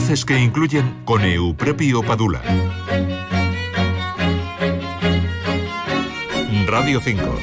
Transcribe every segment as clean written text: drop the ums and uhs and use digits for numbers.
Voces que incluyen con Eupropio Padula. Radio 5.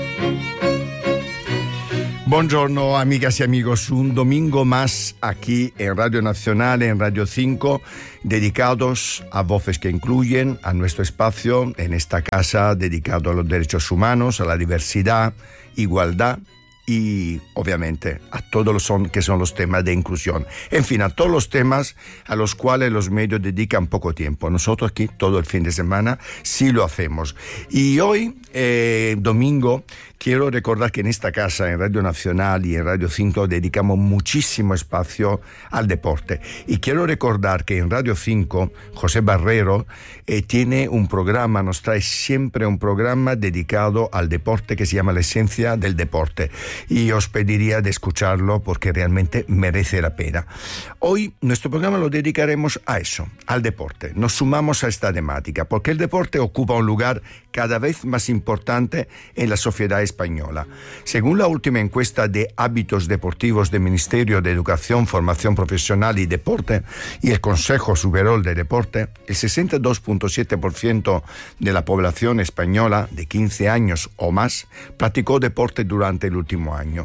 Buongiorno amigas y amigos, un domingo más aquí en Radio Nacional, en Radio 5, dedicados a Voces que incluyen, a nuestro espacio en esta casa dedicado a los derechos humanos, a la diversidad, igualdad y obviamente a todos que son los temas de inclusión. En fin, a todos los temas a los cuales los medios dedican poco tiempo. Nosotros aquí todo el fin de semana sí lo hacemos. Y hoy, domingo, quiero recordar que en esta casa, en Radio Nacional y en Radio 5, dedicamos muchísimo espacio al deporte. Y quiero recordar que en Radio 5, José Barrero tiene un programa, nos trae siempre un programa dedicado al deporte que se llama La Esencia del Deporte. Y os pediría de escucharlo porque realmente merece la pena. Hoy nuestro programa lo dedicaremos a eso, al deporte. Nos sumamos a esta temática porque el deporte ocupa un lugar cada vez más importante en la sociedad española. Según la última encuesta de hábitos deportivos del Ministerio de Educación, Formación Profesional y Deporte y el Consejo Superior de Deporte, el 62.7% de la población española de 15 años o más practicó deporte durante el último año,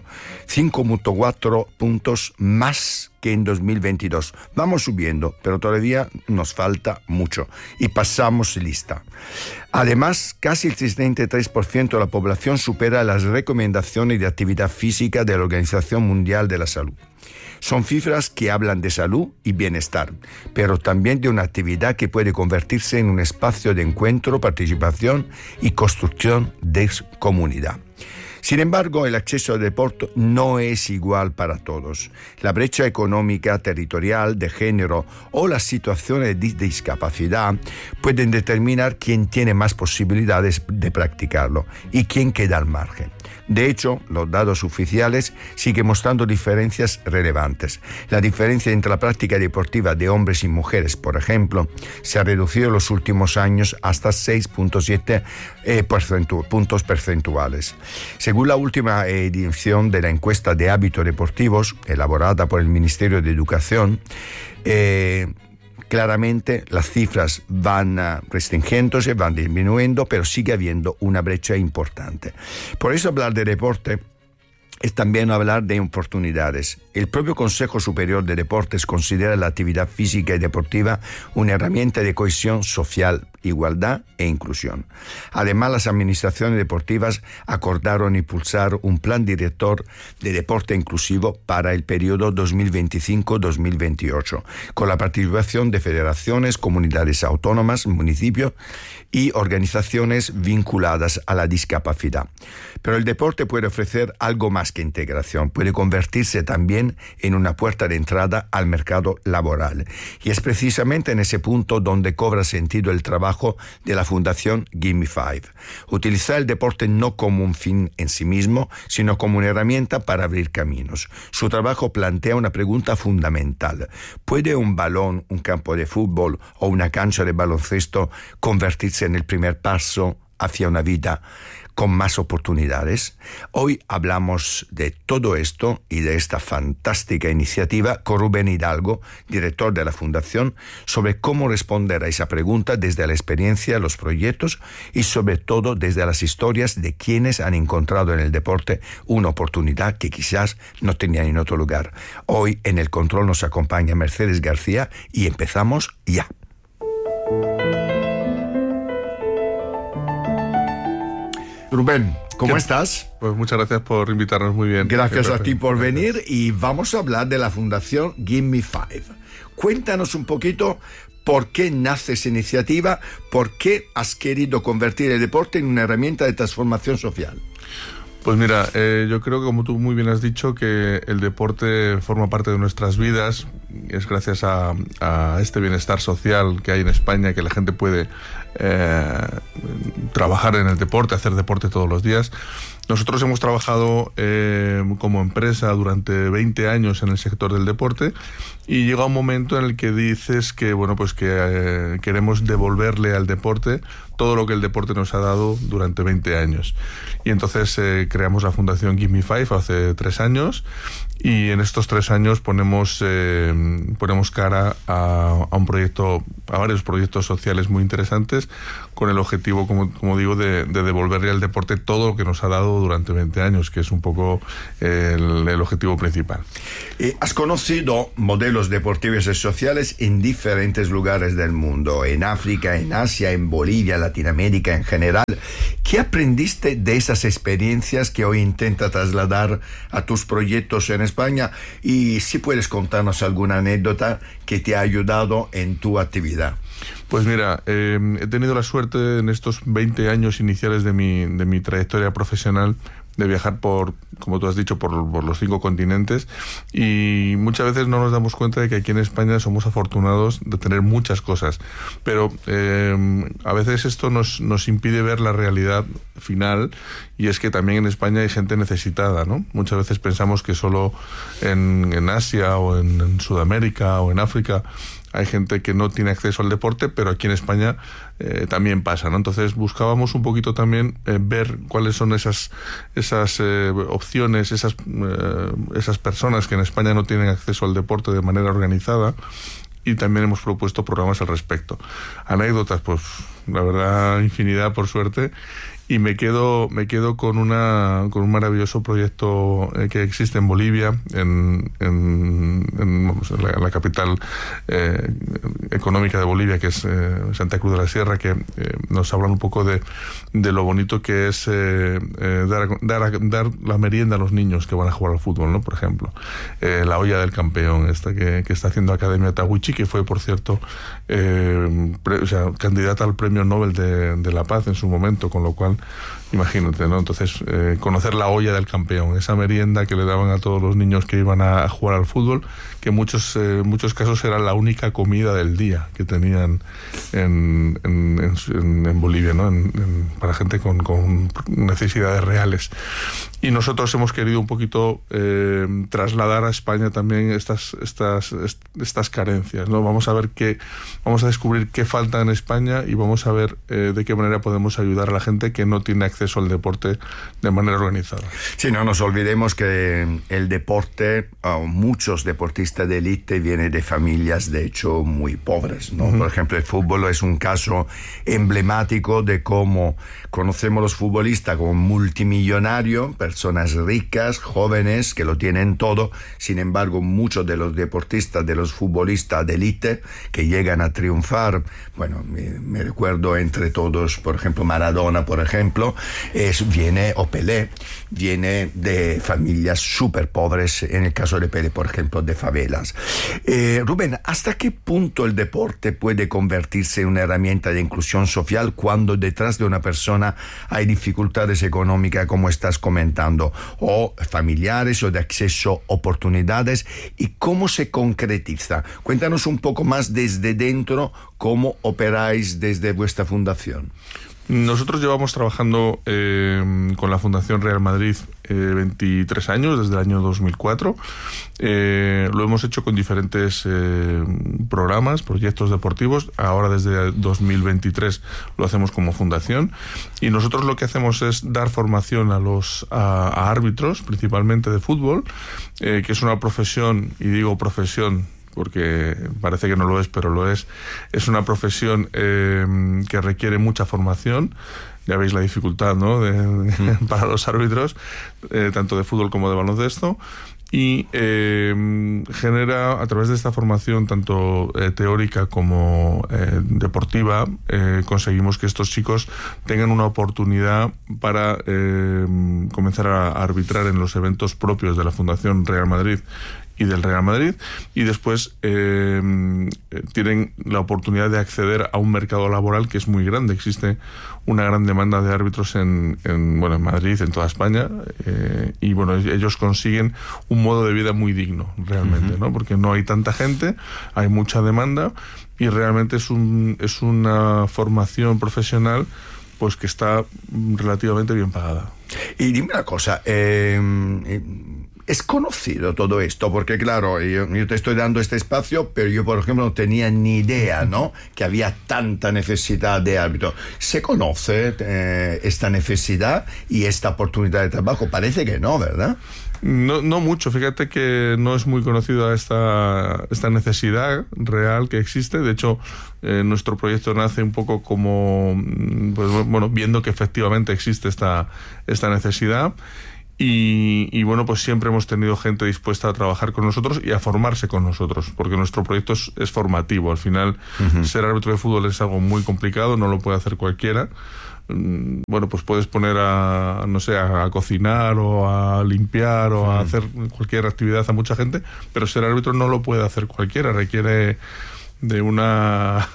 5.4 puntos más que en 2022. Vamos subiendo, pero todavía nos falta mucho y pasamos lista. Además, casi el 63% de la población supera las recomendaciones de actividad física de la Organización Mundial de la Salud. Son cifras que hablan de salud y bienestar, pero también de una actividad que puede convertirse en un espacio de encuentro, participación y construcción de comunidad. Sin embargo, el acceso al deporte no es igual para todos. La brecha económica, territorial, de género o las situaciones de discapacidad pueden determinar quién tiene más posibilidades de practicarlo y quién queda al margen. De hecho, los datos oficiales siguen mostrando diferencias relevantes. La diferencia entre la práctica deportiva de hombres y mujeres, por ejemplo, se ha reducido en los últimos años hasta 6.7 puntos percentuales. Según la última edición de la encuesta de hábitos deportivos, elaborada por el Ministerio de Educación, claramente las cifras van restringiéndose, van disminuyendo, pero sigue habiendo una brecha importante. Por eso hablar de deporte es también hablar de oportunidades. El propio Consejo Superior de Deportes considera la actividad física y deportiva una herramienta de cohesión social, igualdad e inclusión. Además, las administraciones deportivas acordaron impulsar un plan director de deporte inclusivo para el periodo 2025-2028, con la participación de federaciones, comunidades autónomas, municipios y organizaciones vinculadas a la discapacidad. Pero el deporte puede ofrecer algo más que integración, puede convertirse también en una puerta de entrada al mercado laboral. Y es precisamente en ese punto donde cobra sentido el trabajo de la Fundación Give Me Five. Utilizar el deporte no como un fin en sí mismo, sino como una herramienta para abrir caminos. Su trabajo plantea una pregunta fundamental. ¿Puede un balón, un campo de fútbol o una cancha de baloncesto convertirse en el primer paso hacia una vida con más oportunidades? Hoy hablamos de todo esto y de esta fantástica iniciativa con Rubén Hidalgo, director de la Fundación, sobre cómo responder a esa pregunta desde la experiencia, los proyectos y sobre todo desde las historias de quienes han encontrado en el deporte una oportunidad que quizás no tenían en otro lugar. Hoy en el control nos acompaña Mercedes García y empezamos ya. Rubén, ¿cómo estás? Pues muchas gracias por invitarnos, muy bien. Gracias a ti por venir y vamos a hablar de la Fundación Give Me Five. Cuéntanos un poquito por qué nace esa iniciativa, por qué has querido convertir el deporte en una herramienta de transformación social. Pues mira, yo creo que como tú muy bien has dicho, que el deporte forma parte de nuestras vidas. Es gracias a este bienestar social que hay en España que la gente puede trabajar en el deporte, hacer deporte todos los días. Nosotros hemos trabajado como empresa durante 20 años en el sector del deporte y llega un momento en el que dices que, bueno, pues que queremos devolverle al deporte todo lo que el deporte nos ha dado durante 20 años. Y entonces creamos la Fundación Give Me Five hace 3 años y en estos 3 años ponemos cara a un proyecto, a varios proyectos sociales muy interesantes con el objetivo, como digo, de devolverle al deporte todo lo que nos ha dado durante 20 años, que es un poco el objetivo principal. Has conocido modelos deportivos y sociales en diferentes lugares del mundo, en África, en Asia, en Bolivia, Latinoamérica en general. ¿Qué aprendiste de esas experiencias que hoy intenta trasladar a tus proyectos en España? Y si puedes contarnos alguna anécdota que te ha ayudado en tu actividad. Pues mira, he tenido la suerte en estos 20 años iniciales de mi trayectoria profesional de viajar como tú has dicho, por los 5 continentes, y muchas veces no nos damos cuenta de que aquí en España somos afortunados de tener muchas cosas, pero a veces esto nos impide ver la realidad final, y es que también en España hay gente necesitada, ¿no? Muchas veces pensamos que solo en Asia o en Sudamérica o en África hay gente que no tiene acceso al deporte, pero aquí en España también pasa, ¿no? Entonces buscábamos un poquito también ver cuáles son esas opciones, esas personas que en España no tienen acceso al deporte de manera organizada, y también hemos propuesto programas al respecto. Anécdotas, pues la verdad, infinidad, por suerte. Y me quedo con un maravilloso proyecto que existe en Bolivia, en la capital económica de Bolivia, que es Santa Cruz de la Sierra, que nos hablan un poco de lo bonito que es dar la merienda a los niños que van a jugar al fútbol, ¿no? Por ejemplo, la olla del campeón, que está haciendo Academia Tahuichi, que fue, por cierto, candidata al Premio Nobel de la Paz en su momento, con lo cual imagínate, ¿no? Entonces, conocer la olla del campeón, esa merienda que le daban a todos los niños que iban a jugar al fútbol, que en muchos casos era la única comida del día que tenían en Bolivia, ¿no? Para gente con necesidades reales. Y nosotros hemos querido un poquito trasladar a España también estas carencias, ¿no? Vamos a descubrir qué falta en España y vamos a ver de qué manera podemos ayudar a la gente que no tiene acceso al deporte de manera organizada. Sí, no nos olvidemos que el deporte, muchos deportistas de élite vienen de familias de hecho muy pobres, ¿no? Uh-huh. Por ejemplo, el fútbol es un caso emblemático de cómo conocemos los futbolistas como multimillonarios, personas ricas, jóvenes, que lo tienen todo. Sin embargo, muchos de los deportistas, de los futbolistas de élite que llegan a triunfar, bueno, me recuerdo entre todos, por ejemplo, Maradona, por ejemplo, o Pelé, viene de familias súper pobres, en el caso de Pelé, por ejemplo, de favelas. Rubén, ¿hasta qué punto el deporte puede convertirse en una herramienta de inclusión social cuando detrás de una persona hay dificultades económicas, como estás comentando, o familiares o de acceso a oportunidades? ¿Y cómo se concretiza? Cuéntanos un poco más desde dentro cómo operáis desde vuestra fundación. Nosotros llevamos trabajando con la Fundación Real Madrid 23 años, desde el año 2004. Lo hemos hecho con diferentes programas, proyectos deportivos. Ahora desde 2023 lo hacemos como fundación. Y nosotros lo que hacemos es dar formación a árbitros, principalmente de fútbol, que es una profesión, y digo profesión porque parece que no lo es, pero lo es. Es una profesión que requiere mucha formación. Ya veis la dificultad, ¿no? Para los árbitros, tanto de fútbol como de baloncesto. Y genera, a través de esta formación, tanto teórica como deportiva, conseguimos que estos chicos tengan una oportunidad para comenzar a arbitrar en los eventos propios de la Fundación Real Madrid y del Real Madrid, y después tienen la oportunidad de acceder a un mercado laboral que es muy grande. Existe una gran demanda de árbitros en Madrid, en toda España, y bueno, ellos consiguen un modo de vida muy digno, realmente, uh-huh, ¿no? Porque no hay tanta gente, hay mucha demanda, y realmente es una formación profesional pues que está relativamente bien pagada. Y dime una cosa, ¿es conocido todo esto? Porque claro, yo te estoy dando este espacio, pero yo, por ejemplo, no tenía ni idea, ¿no?, que había tanta necesidad de árbitro. ¿Se conoce esta necesidad y esta oportunidad de trabajo? Parece que no, ¿verdad? No mucho, fíjate que no es muy conocida esta necesidad real que existe. De hecho, nuestro proyecto nace un poco como, pues, bueno, viendo que efectivamente existe esta necesidad. Y bueno, pues siempre hemos tenido gente dispuesta a trabajar con nosotros y a formarse con nosotros, porque nuestro proyecto es formativo. Al final, ser árbitro de fútbol es algo muy complicado, no lo puede hacer cualquiera. Bueno, pues puedes poner a cocinar o a limpiar o a hacer cualquier actividad a mucha gente, pero ser árbitro no lo puede hacer cualquiera, requiere de una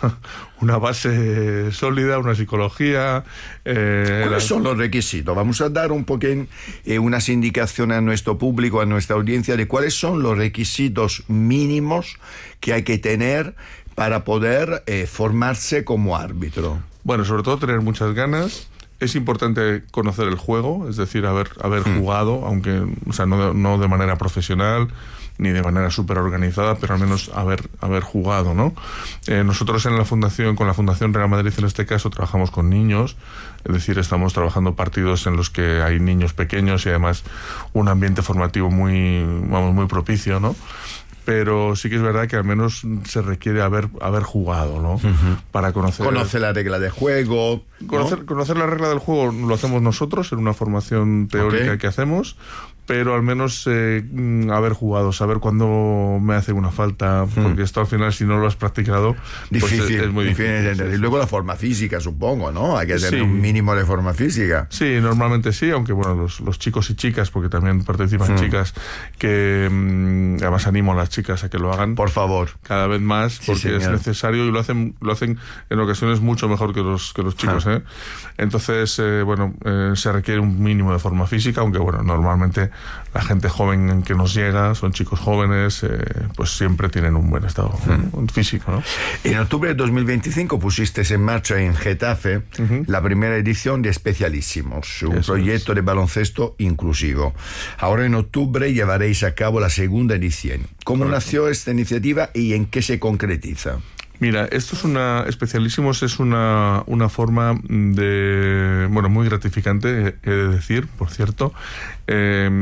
base sólida, una psicología. ¿Cuáles son los requisitos? Vamos a dar un poquito unas indicaciones a nuestro público, a nuestra audiencia, de cuáles son los requisitos mínimos que hay que tener para poder formarse como árbitro. Bueno, sobre todo tener muchas ganas. Es importante conocer el juego, es decir, haber jugado, aunque, o sea, no de manera profesional ni de manera súper organizada, pero al menos haber jugado, ¿no? Nosotros con la Fundación Real Madrid, en este caso, trabajamos con niños, es decir, estamos trabajando partidos en los que hay niños pequeños y además un ambiente formativo muy propicio, ¿no? Pero sí que es verdad que al menos se requiere haber jugado, ¿no? Para conocer la regla de juego, ¿no? Conocer la regla del juego lo hacemos nosotros en una formación teórica que hacemos, pero al menos haber jugado, saber cuándo me hace una falta, porque esto al final, si no lo has practicado, difícil, pues es muy difícil. Y luego la forma física, supongo, ¿no? Hay que tener un mínimo de forma física. Sí, normalmente sí, aunque bueno, los chicos y chicas, porque también participan chicas, que además animo a las chicas a que lo hagan. Por favor. Cada vez más, porque es necesario y lo hacen en ocasiones mucho mejor que los chicos, ¿eh? Entonces, se requiere un mínimo de forma física, aunque bueno, normalmente la gente joven que nos llega, son chicos jóvenes, pues siempre tienen un buen estado físico, ¿no? En octubre de 2025 pusiste en marcha en Getafe la primera edición de Especialísimos, un proyecto de baloncesto inclusivo. Ahora en octubre llevaréis a cabo la segunda edición. ¿Cómo nació esta iniciativa y en qué se concretiza? Mira, Especialísimos es una forma de, muy gratificante, he de decir, por cierto, de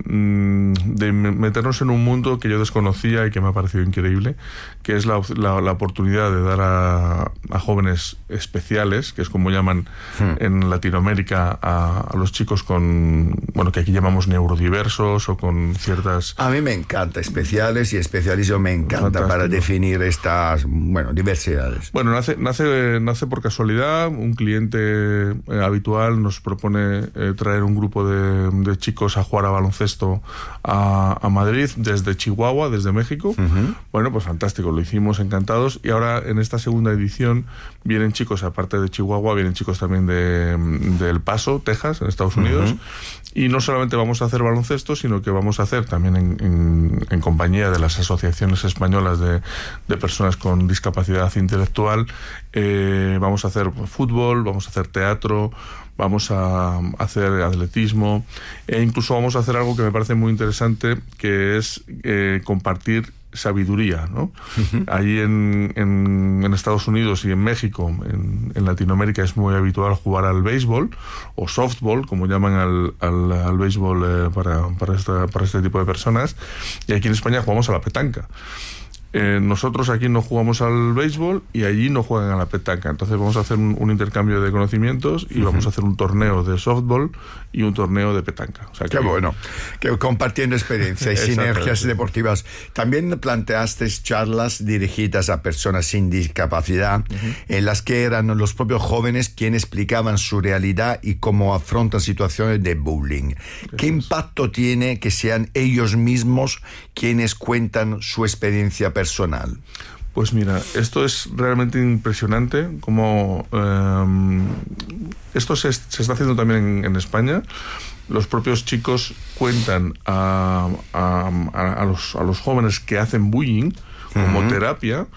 meternos en un mundo que yo desconocía y que me ha parecido increíble, que es la oportunidad de dar a jóvenes especiales, que es como llaman en Latinoamérica a los chicos que aquí llamamos neurodiversos o con ciertas... A mí me encanta especiales y especialismo me encanta. Fantástico. Para definir estas, diversidades. Bueno, nace por casualidad. Un cliente habitual nos propone traer un grupo de chicos a jugar a baloncesto a Madrid desde Chihuahua, desde México. Bueno, pues fantástico, lo hicimos encantados. Y ahora en esta segunda edición vienen chicos, aparte de Chihuahua, vienen chicos también de El Paso, Texas, en Estados Unidos. Y no solamente vamos a hacer baloncesto, sino que vamos a hacer también en compañía de las asociaciones españolas de personas con discapacidad intelectual. Vamos a hacer fútbol, vamos a hacer teatro, vamos a hacer atletismo e incluso vamos a hacer algo que me parece muy interesante, que es compartir sabiduría, ¿no? Allí en Estados Unidos y en México, en Latinoamérica, es muy habitual jugar al béisbol o softball, como llaman al béisbol para este tipo de personas, y aquí en España jugamos a la petanca. Nosotros aquí no jugamos al béisbol y allí no juegan a la petanca. Entonces vamos a hacer un intercambio de conocimientos y vamos a hacer un torneo de softball y un torneo de petanca. O sea, qué bueno, que compartiendo experiencias y sinergias deportivas. También planteaste charlas dirigidas a personas sin discapacidad, en las que eran los propios jóvenes quienes explicaban su realidad y cómo afrontan situaciones de bullying. ¿Qué impacto tiene que sean ellos mismos quienes cuentan su experiencia personal? Pues mira, esto es realmente impresionante, como esto se está haciendo también en España. Los propios chicos cuentan a los jóvenes que hacen bullying como terapia,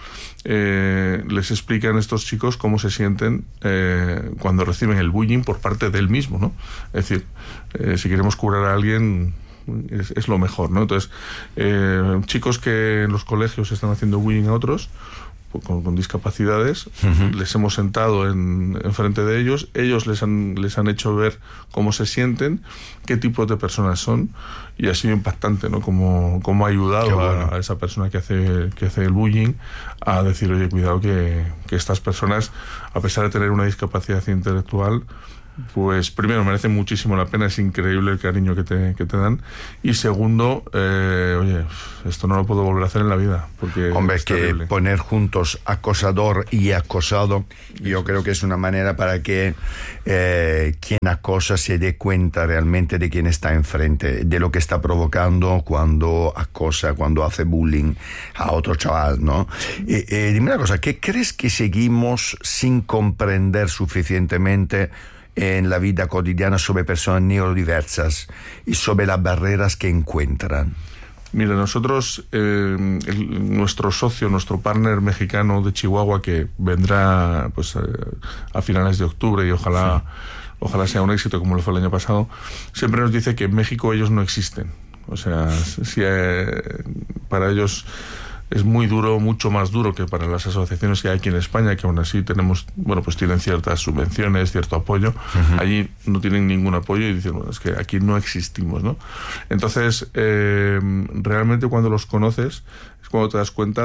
les explican a estos chicos cómo se sienten cuando reciben el bullying por parte de él mismo, ¿no? Es decir, si queremos curar a alguien, es lo mejor, ¿no? Entonces, chicos que en los colegios están haciendo bullying a otros con discapacidades, les hemos sentado en frente de ellos les han hecho ver cómo se sienten, qué tipos de personas son, y ha sido impactante, ¿no? Cómo ha ayudado a esa persona que hace el bullying a decir, oye, cuidado que estas personas, a pesar de tener una discapacidad intelectual, pues primero merece muchísimo la pena, es increíble el cariño que te dan, y segundo, oye, esto no lo puedo volver a hacer en la vida, porque hombre, es que terrible. poner juntos acosador y acosado, yo creo que es una manera para que quien acosa se dé cuenta realmente de quién está enfrente, de lo que está provocando cuando acosa, cuando hace bullying a otro chaval, ¿no? Dime una cosa, ¿qué crees que seguimos sin comprender suficientemente en la vida cotidiana sobre personas neurodiversas y sobre las barreras que encuentran? Mira, nosotros, nuestro socio, nuestro partner mexicano de Chihuahua, que vendrá pues a finales de octubre, y ojalá sea un éxito como lo fue el año pasado, siempre nos dice que en México ellos no existen. O sea, si para ellos es muy duro, mucho más duro que para las asociaciones que hay aquí en España, que aún así tenemos, bueno, pues tienen ciertas subvenciones, cierto apoyo. Allí no tienen ningún apoyo y dicen, bueno, es que aquí no existimos, ¿no? Entonces, realmente cuando los conoces es cuando te das cuenta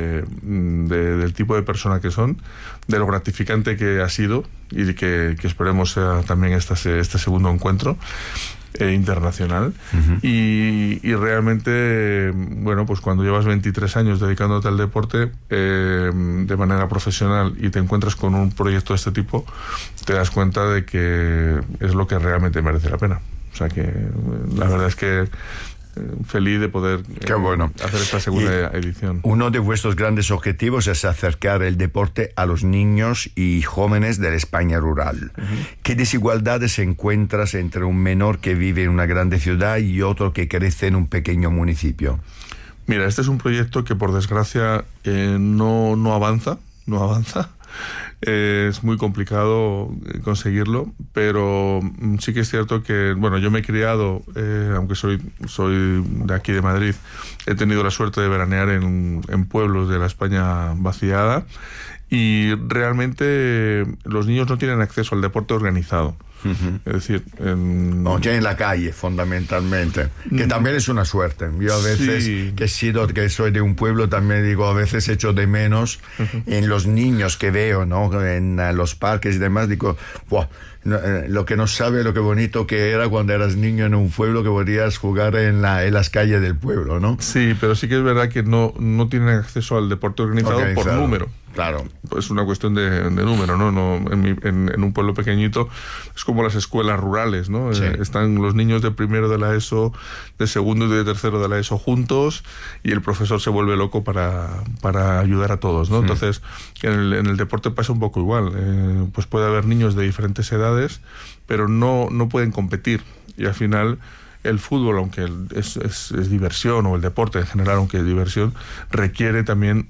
del tipo de persona que son, de lo gratificante que ha sido, y de que esperemos sea también este segundo encuentro internacional. Y realmente, bueno, pues cuando llevas 23 años dedicándote al deporte de manera profesional y te encuentras con un proyecto de este tipo, te das cuenta de que es lo que realmente merece la pena. O sea que la verdad es que feliz de poder hacer esta segunda edición. Uno de vuestros grandes objetivos es acercar el deporte a los niños y jóvenes de la España rural. ¿Qué desigualdades encuentras entre un menor que vive en una grande ciudad y otro que crece en un pequeño municipio? Mira, este es un proyecto que por desgracia no avanza. Es muy complicado conseguirlo, pero sí que es cierto que, bueno, yo me he criado, aunque soy de aquí de Madrid, he tenido la suerte de veranear en pueblos de la España vaciada, y realmente los niños no tienen acceso al deporte organizado. Es decir, no, ya en la calle, fundamentalmente, que también es una suerte. Yo a veces, que soy de un pueblo, también digo, a veces echo de menos en los niños que veo, ¿no? En los parques y demás, digo, wow, lo que no sabe lo que bonito que era cuando eras niño en un pueblo, que podías jugar en las calles del pueblo, ¿no? Sí, pero sí que es verdad que no tienen acceso al deporte organizado por número. Claro. Es una cuestión de número, ¿no? En un pueblo pequeñito es como las escuelas rurales, ¿no? Sí. Están los niños de primero de la ESO, de segundo y de tercero de la ESO juntos, y el profesor se vuelve loco para ayudar a todos, ¿no? Entonces, en el deporte pasa un poco igual. Pues puede haber niños de diferentes edades, pero no pueden competir, y al final el fútbol, aunque es diversión, o el deporte en general, aunque es diversión, requiere también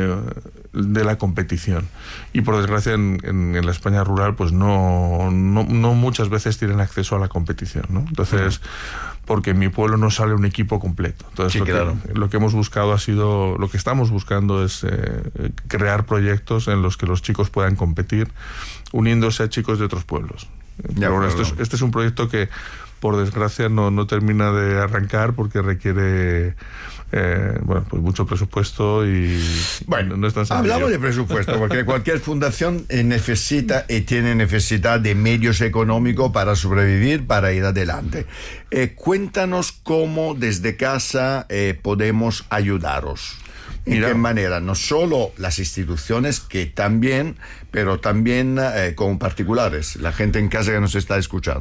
de la competición. Y por desgracia en la España rural, pues no muchas veces tienen acceso a la competición, ¿no? Entonces, porque en mi pueblo no sale un equipo completo. Entonces, lo que hemos buscado lo que estamos buscando es crear proyectos en los que los chicos puedan competir, uniéndose a chicos de otros pueblos. Pero bueno, este es un proyecto que por desgracia no termina de arrancar, porque requiere pues mucho presupuesto, y bueno, no es tan sencillo. Hablamos de presupuesto, porque cualquier fundación necesita y tiene necesidad de medios económicos para sobrevivir, para ir adelante. Cuéntanos cómo desde casa podemos ayudaros. ¿En qué manera? No solo las instituciones, que también, pero también como particulares, la gente en casa que nos está escuchando.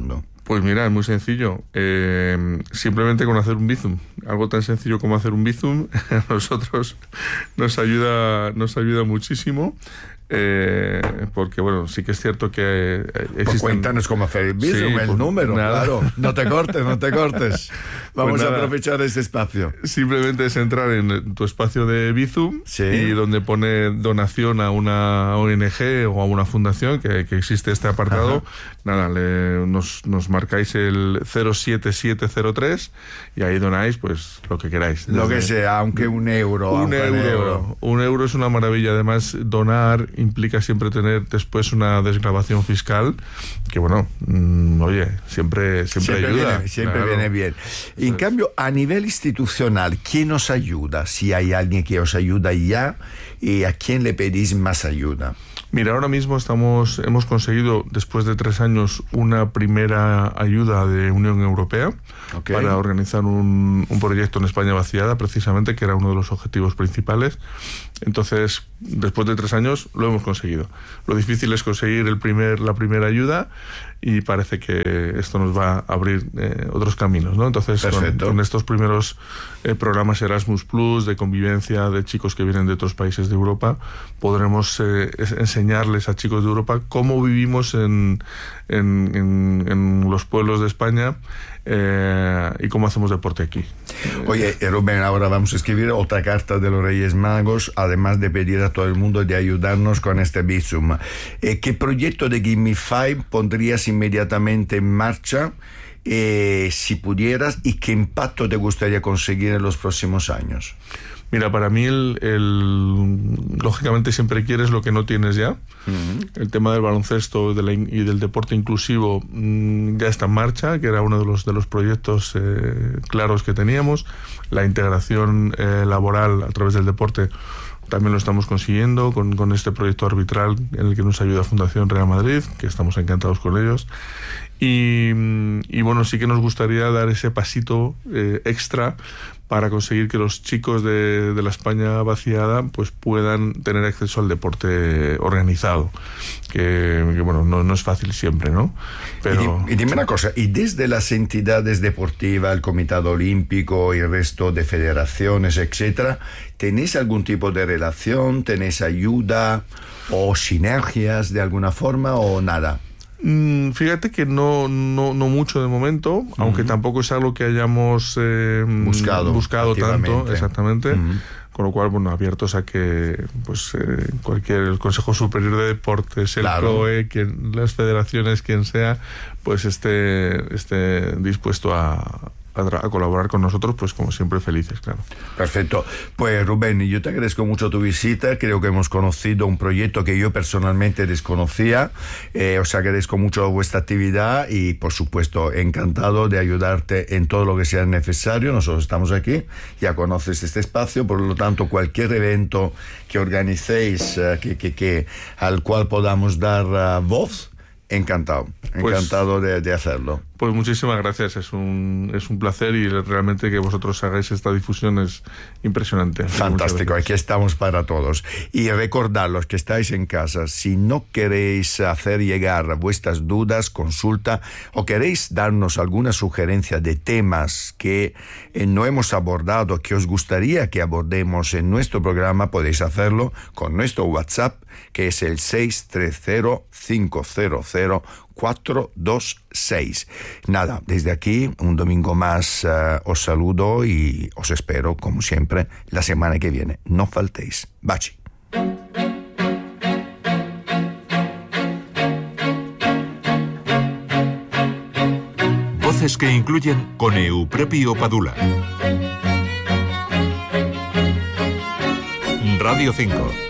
Pues mira, es muy sencillo. Simplemente con hacer un Bizum. Algo tan sencillo como hacer un Bizum a nosotros nos ayuda muchísimo. Porque bueno, sí que es cierto que existen... Pues cuéntanos cómo hacer el Bizum, Sí, el pues, número, nada. claro. No te cortes. Vamos Pues a nada. aprovechar este espacio. Simplemente es entrar en tu espacio de Bizum, Sí. y donde pone donación a una ONG o a una fundación, que existe este apartado. Ajá. Nada, nos marcáis el 07703 y ahí donáis pues lo que queráis. Lo que Desde- sea, aunque un euro. Un aunque euro. Un euro es una maravilla. Además, donar implica siempre tener después una desgravación fiscal, que bueno, oye, siempre ayuda. Siempre Claro. viene bien. En cambio, a nivel institucional, ¿quién os ayuda? Si hay alguien que os ayuda ya, ¿y a quién le pedís más ayuda? Mira, ahora mismo hemos conseguido, después de 3 años, una primera ayuda de Unión Europea Ok. para organizar un proyecto en España vaciada, precisamente, que era uno de los objetivos principales. Entonces, después de 3 años, lo hemos conseguido. Lo difícil es conseguir la primera ayuda, y parece que esto nos va a abrir otros caminos, ¿no? Entonces, Perfecto. con estos primeros programas Erasmus Plus, de convivencia de chicos que vienen de otros países de Europa, podremos enseñarles a chicos de Europa cómo vivimos en los pueblos de España, y cómo hacemos deporte aquí. Oye, Rubén, ahora vamos a escribir otra carta de los Reyes Magos, además de pedir a todo el mundo de ayudarnos con este Bizum. ¿Qué proyecto de Give Me Five pondrías inmediatamente en marcha, si pudieras, y qué impacto te gustaría conseguir en los próximos años? Mira, para mí lógicamente siempre quieres lo que no tienes ya. El tema del baloncesto y del deporte inclusivo ya está en marcha, que era uno de los proyectos claros que teníamos. La integración laboral a través del deporte también lo estamos consiguiendo con este proyecto arbitral en el que nos ayuda Fundación Real Madrid, que estamos encantados con ellos. Y bueno, sí que nos gustaría dar ese pasito extra para conseguir que los chicos de la España vaciada pues puedan tener acceso al deporte organizado, que bueno, no es fácil siempre, ¿no? Pero Y dime una cosa, y desde las entidades deportivas, el Comité Olímpico y el resto de federaciones, etcétera, ¿tenéis algún tipo de relación? ¿Tenéis ayuda o sinergias de alguna forma o nada? Fíjate que no mucho de momento, aunque tampoco es algo que hayamos buscado tanto, exactamente. Con lo cual, bueno, abiertos a que pues el Consejo Superior de Deportes, el Claro. COE, las federaciones, quien sea, pues esté dispuesto a colaborar con nosotros, pues como siempre felices, claro. Perfecto. Pues Rubén, yo te agradezco mucho tu visita. Creo que hemos conocido un proyecto que yo personalmente desconocía. Os agradezco mucho vuestra actividad y, por supuesto, encantado de ayudarte en todo lo que sea necesario. Nosotros estamos aquí, ya conoces este espacio, por lo tanto, cualquier evento que organicéis al cual podamos dar voz, encantado de hacerlo. Pues muchísimas gracias, es un placer, y realmente que vosotros hagáis esta difusión es impresionante. Fantástico, Muchas aquí estamos para todos. Y recordad, los que estáis en casa, si no queréis hacer llegar vuestras dudas, consulta, o queréis darnos alguna sugerencia de temas que no hemos abordado, que os gustaría que abordemos en nuestro programa, podéis hacerlo con nuestro WhatsApp, que es el 630-500-426. Nada, desde aquí, un domingo más, os saludo y os espero, como siempre, la semana que viene. No faltéis. Baci. Voces que incluyen con Eupropio Padula. Radio 5.